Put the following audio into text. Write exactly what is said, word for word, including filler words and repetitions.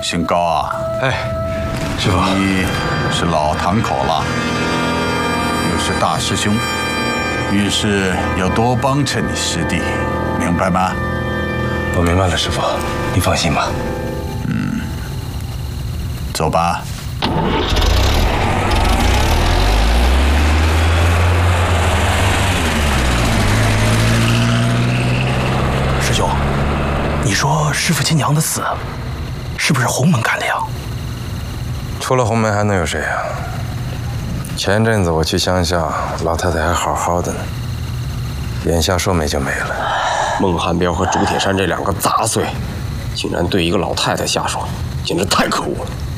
姓高啊！ 哎，师傅， 你是老堂口了，又是大师兄，遇事要多帮衬你师弟，明白吗？ 我明白了，师傅，你放心吧。 嗯，走吧。 师兄，你说师傅亲娘的死，是不是洪门干的呀？ 除了洪门还能有谁呀？前阵子我去乡下，老太太还好好的呢，眼下说没就没了。 孟汉彪和朱铁山这两个杂碎，竟然对一个老太太下手，简直太可恶了。